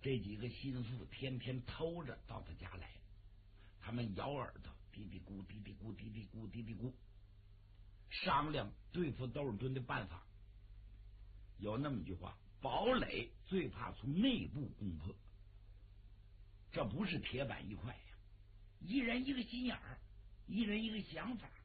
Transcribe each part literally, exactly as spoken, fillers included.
这几个心腹天天偷着到他家来，他们咬耳朵，嘀嘀咕嘀嘀咕嘀嘀咕嘀嘀咕，商量对付窦尔敦的办法。有那么句话，堡垒最怕从内部攻破，这不是铁板一块呀，一人一个心眼儿，一人一个想法。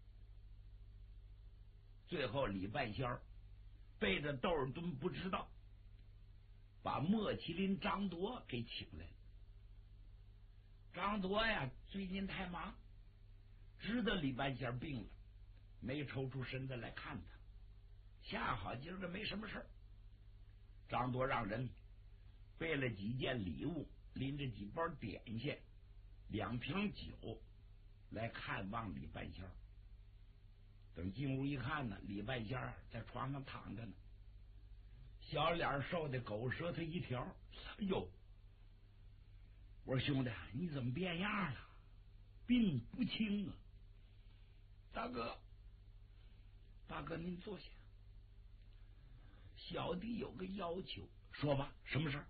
最后李半仙儿背着窦尔敦不知道，把莫麒麟张铎给请来了。张铎呀，最近太忙，知道李半仙病了，没抽出身子来看他。恰好今儿个没什么事儿，张铎让人备了几件礼物，拎着几包点心，两瓶酒来看望李半仙。等进屋一看呢，李半仙在床上躺着呢，小脸瘦的狗舌头一条。哎呦，我说兄弟，你怎么变样了？病不轻啊！大哥，大哥您坐下，小弟有个要求。说吧，什么事儿？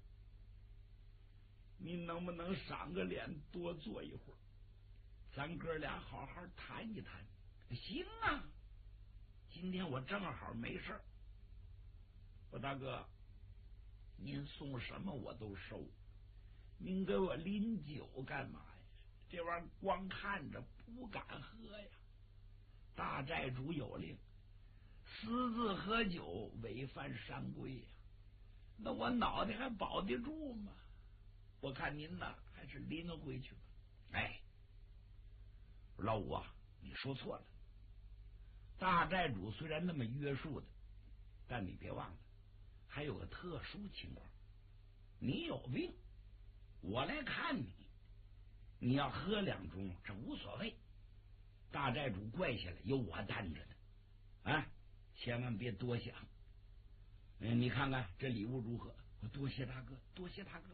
您能不能赏个脸多坐一会儿，咱哥俩好好谈一谈？行啊，今天我正好没事儿。我大哥，您送什么我都收，您给我拎酒干嘛呀？这玩意儿光看着不敢喝呀。大寨主有令，私自喝酒违反山规呀，那我脑袋还保得住吗？我看您呢，还是拎回去吧。哎，老五啊，你说错了。大寨主虽然那么约束的，但你别忘了，还有个特殊情况。你有病，我来看你，你要喝两盅，这无所谓。大寨主跪下来，有我担着呢，啊，千万别多想。嗯，你看看这礼物如何？我多谢大哥，多谢大哥。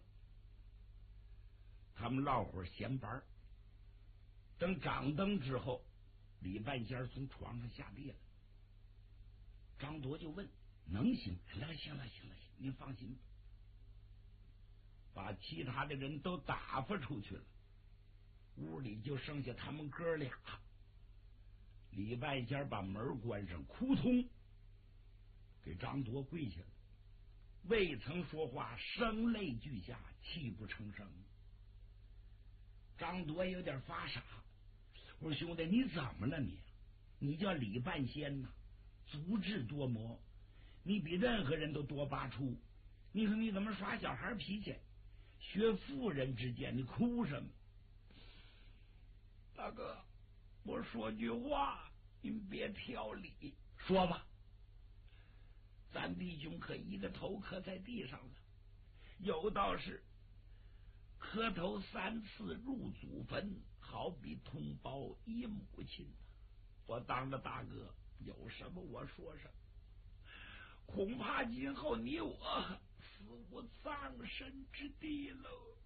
他们唠会儿闲白，等掌灯之后，李半仙从床上下地了。张铎就问：“能行？”“那行了，行了，行，您放心吧。”把其他的人都打发出去了，屋里就剩下他们哥俩。李半仙把门关上，扑通给张铎跪下了，未曾说话，声泪俱下，泣不成声。张铎有点发傻，我说兄弟，你怎么了你？你叫李半仙呐，足智多谋，你比任何人都多八出。你说你怎么耍小孩脾气，学妇人之见？你哭什么？大哥，我说句话，您别挑理。说吧。咱弟兄可一个头磕在地上了，有道是磕头三次入祖坟，好比同胞一母亲。我当着大哥，有什么我说什么，恐怕今后你我死无葬身之地喽。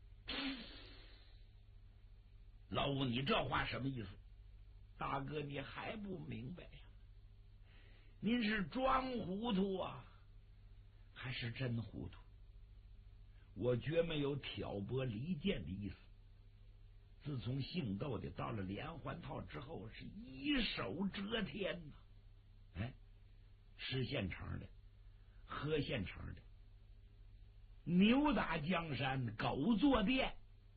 老五，你这话什么意思？大哥，你还不明白呀？您是装糊涂啊，还是真糊涂？我绝没有挑拨离间的意思。自从姓窦的到了连环套之后，是一手遮天呐、啊！哎，吃现成的，喝现成的，牛打江山，狗坐殿。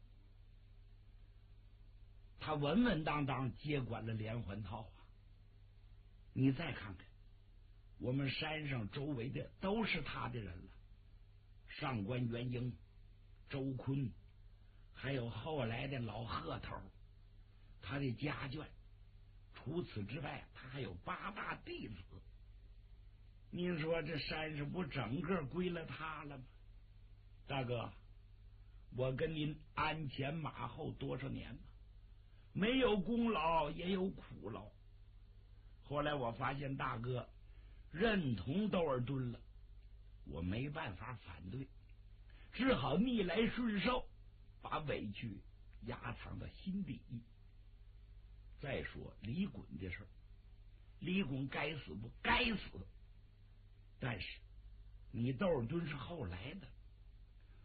他稳稳当当接管了连环套啊！你再看看，我们山上周围的都是他的人了，上官元英、周坤，还有后来的老贺头，他的家眷。除此之外，他还有八大弟子。您说这山上不整个归了他了吗？大哥，我跟您鞍前马后多少年了，没有功劳也有苦劳。后来我发现大哥认同窦尔敦了，我没办法反对，只好逆来顺受，把委屈压藏到心底。再说李衮的事儿，李衮该死不该死，但是你窦尔敦是后来的，